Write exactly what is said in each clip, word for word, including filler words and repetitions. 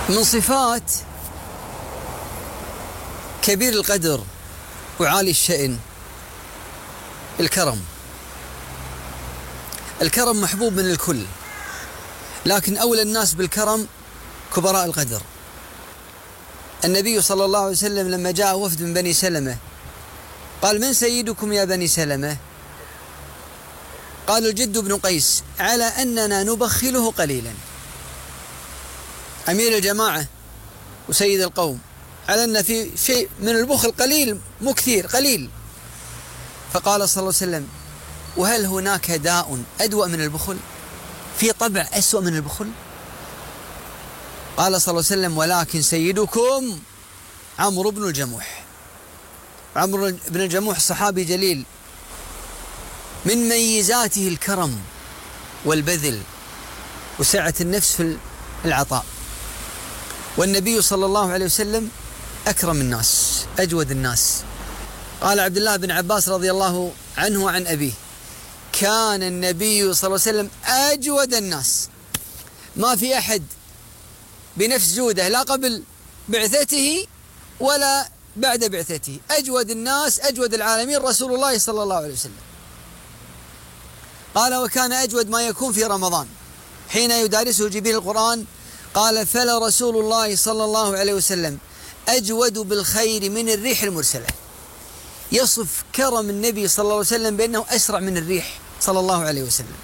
من صفات كبير القدر وعالي الشأن الكرم. الكرم محبوب من الكل، لكن أولى الناس بالكرم كبراء القدر. النبي صلى الله عليه وسلم لما جاء وفد من بني سلمة قال: من سيدكم يا بني سلمة؟ قالوا: الجد بن قيس، على أننا نبخله قليلا. أمير الجماعة وسيد القوم، على أن في شيء من البخل قليل، مو كثير، قليل. فقال صلى الله عليه وسلم: وهل هناك داء أدوأ من البخل؟ في طبع أسوأ من البخل؟ قال صلى الله عليه وسلم: ولكن سيدكم عمرو بن الجموح. عمرو بن الجموح صحابي جليل، من ميزاته الكرم والبذل وسعة النفس في العطاء. والنبي صلى الله عليه وسلم أكرم الناس، أجود الناس. قال عبد الله بن عباس رضي الله عنه وعن أبيه: كان النبي صلى الله عليه وسلم أجود الناس، ما في أحد بنفس جوده لا قبل بعثته ولا بعد بعثته. أجود الناس، أجود العالمين رسول الله صلى الله عليه وسلم. قال: وكان أجود ما يكون في رمضان حين يدارسه جبريل القرآن. قال: فلا رسول الله صلى الله عليه وسلم أجود بالخير من الريح المرسلة. يصف كرم النبي صلى الله عليه وسلم بأنه أسرع من الريح صلى الله عليه وسلم.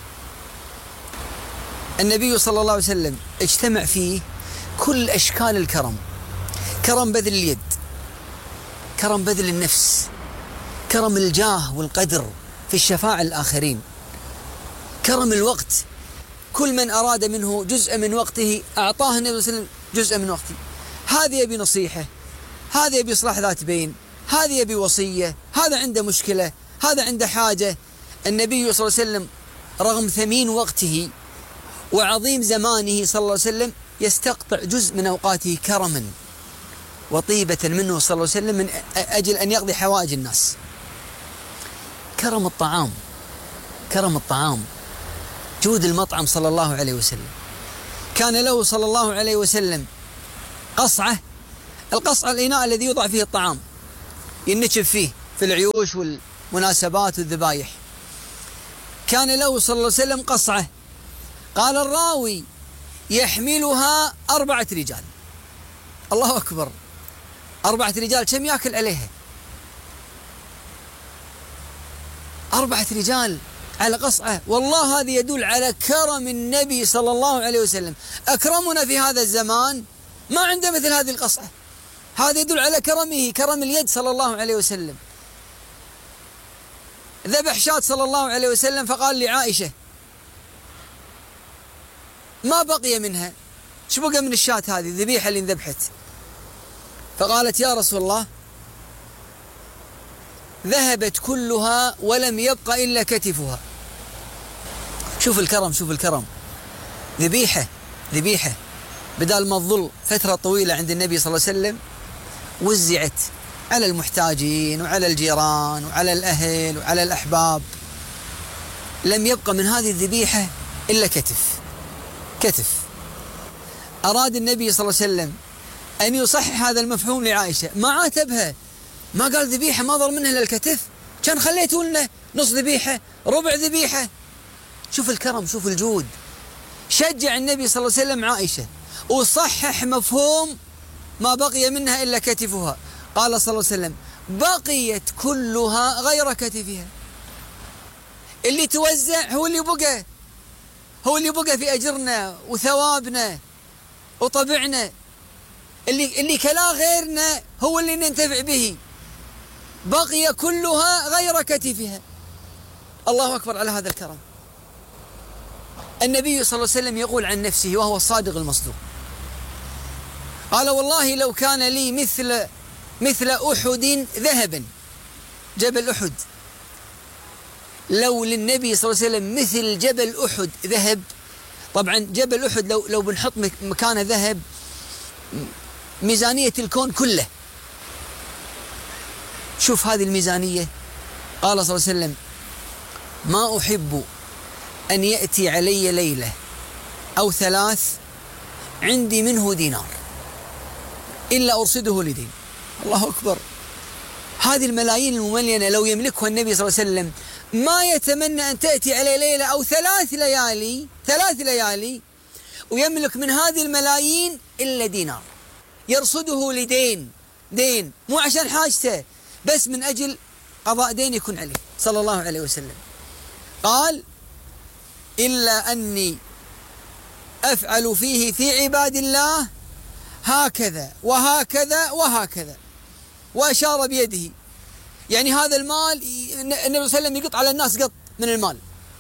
النبي صلى الله عليه وسلم اجتمع فيه كل أشكال الكرم: كرم بذل اليد، كرم بذل النفس، كرم الجاه والقدر في الشفاعة الآخرين، كرم الوقت. كل من أراد منه جزء من وقته أعطاه النبي صلى الله عليه وسلم جزء من وقته. هذا يبي نصيحة، هذا يبي إصلاح ذات بين، هذا يبي وصية، هذا عنده مشكلة، هذا عنده حاجة. النبي صلى الله عليه وسلم رغم ثمين وقته وعظيم زمانه صلى الله عليه وسلم يستقطع جزء من أوقاته كرما وطيبة منه صلى الله عليه وسلم من أجل أن يقضي حوائج الناس. كرم الطعام، كرم الطعام، جود المطعم صلى الله عليه وسلم. كان له صلى الله عليه وسلم قصعة. القصعة الإناء الذي يوضع فيه الطعام ينشف فيه في العيوش والمناسبات والذبايح. كان له صلى الله عليه وسلم قصعة، قال الراوي: يحملها أربعة رجال. الله أكبر، أربعة رجال كم يأكل عليها؟ أربعة رجال على قصعة. والله هذا يدل على كرم النبي صلى الله عليه وسلم. أكرمنا في هذا الزمان ما عنده مثل هذه القصعة. هذا يدل على كرمه، كرم اليد صلى الله عليه وسلم. ذبح شاة صلى الله عليه وسلم فقال لعائشة: ما بقي منها، شو بقى من الشاة هذه الذبيحة اللي انذبحت؟ فقالت: يا رسول الله، ذهبت كلها ولم يبق إلا كتفها. شوف الكرم، شوف الكرم. ذبيحة ذبيحة بدال ما تظل فترة طويلة عند النبي صلى الله عليه وسلم وزعت على المحتاجين وعلى الجيران وعلى الأهل وعلى الأحباب. لم يبق من هذه الذبيحة إلا كتف كتف. أراد النبي صلى الله عليه وسلم أن يصحح هذا المفهوم لعائشة، ما عاتبها، ما قال ذبيحة ما ظل منها إلا الكتف، كان خليته لنا نص ذبيحة، ربع ذبيحة. شوف الكرم، شوف الجود. شجع النبي صلى الله عليه وسلم عائشة وصحح مفهوم ما بقي منها إلا كتفها. قال صلى الله عليه وسلم: بقيت كلها غير كتفها. اللي توزع هو اللي بقى، هو اللي بقى في أجرنا وثوابنا وطبعنا. اللي اللي كلا غيرنا هو اللي ننتفع به. بقي كلها غير كتفها. الله أكبر على هذا الكرم. النبي صلى الله عليه وسلم يقول عن نفسه وهو الصادق المصدوق، قال: والله لو كان لي مثل مثل أحد ذهبا، جبل أحد، لو للنبي صلى الله عليه وسلم مثل جبل أحد ذهب. طبعا جبل أحد لو لو بنحط مكانه ذهب ميزانية الكون كله. شوف هذه الميزانية. قال صلى الله عليه وسلم: ما أحب أن يأتي علي ليلة أو ثلاث عندي منه دينار. إلا أرصده لدين. الله أكبر. هذه الملايين المملينة لو يملكها النبي صلى الله عليه وسلم ما يتمنى أن تأتي على ليلة أو ثلاث ليالي ثلاث ليالي ويملك من هذه الملايين إلا دينار يرصده لدين، دين مو عشان حاجته، بس من أجل قضاء دين يكون عليه صلى الله عليه وسلم. قال: إلا أني أفعل فيه في عباد الله هكذا وهكذا وهكذا، وأشار بيده. يعني هذا المال النبي صلى الله عليه وسلم يقط على الناس قط من المال.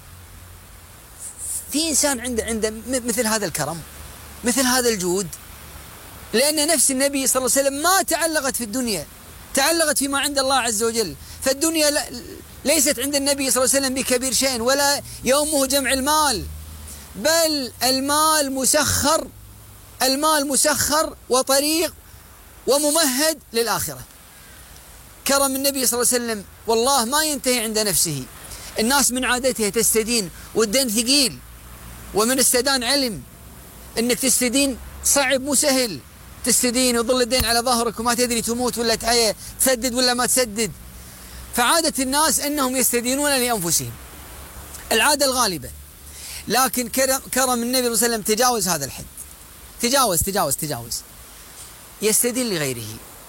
في إنسان عنده عنده مثل هذا الكرم، مثل هذا الجود، لأن نفس النبي صلى الله عليه وسلم ما تعلقت في الدنيا، تعلقت فيما عند الله عز وجل. فالدنيا ليست عند النبي صلى الله عليه وسلم بكبير شيء، ولا يومه جمع المال، بل المال مسخر، المال مسخر وطريق وممهد للآخرة. كرم النبي صلى الله عليه وسلم والله ما ينتهي عند نفسه. الناس من عادتها تستدين والدين ثقيل، ومن استدان علم انك تستدين صعب مو سهل، تستدين وظل الدين على ظهرك وما تدري تموت ولا تحيا، تسدد ولا ما تسدد. فعادة الناس انهم يستدينون لانفسهم، العادة الغالبة. لكن كرم, كرم النبي صلى الله عليه وسلم تجاوز هذا الحد، تجاوز تجاوز تجاوز يستدين لغيره.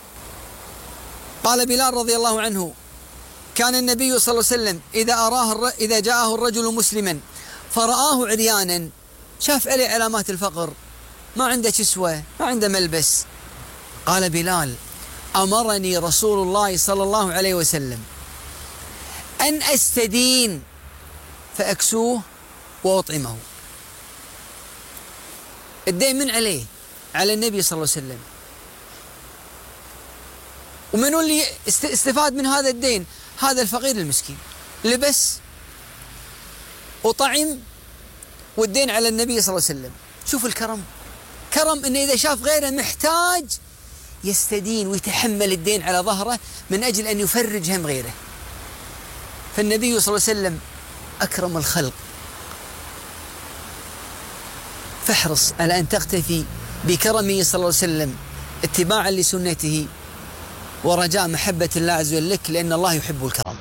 قال بلال رضي الله عنه: كان النبي صلى الله عليه وسلم إذا أراه إذا جاءه الرجل مسلما فرآه عريانا، شاف عليه علامات الفقر، ما عنده كسوة، ما عنده ملبس، قال بلال: أمرني رسول الله صلى الله عليه وسلم أن أستدين فأكسوه وأطعمه. الدين من عليه؟ على النبي صلى الله عليه وسلم. ومنو اللي استفاد من هذا الدين؟ هذا الفقير المسكين، لبس وطعم والدين على النبي صلى الله عليه وسلم. شوف الكرم، كرم انه اذا شاف غيره محتاج يستدين ويتحمل الدين على ظهره من اجل ان يفرج هم غيره. فالنبي صلى الله عليه وسلم اكرم الخلق، فاحرص على ان تقتفي بكرمه صلى الله عليه وسلم اتباعا لسنته ورجاء محبة الله عز وجل لك، لأن الله يحب الكرم.